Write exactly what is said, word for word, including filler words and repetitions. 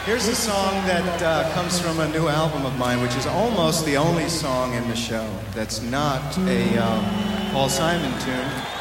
Here's a song that uh, comes from a new album of mine, which is almost the only song in the show that's not a um, Paul Simon tune.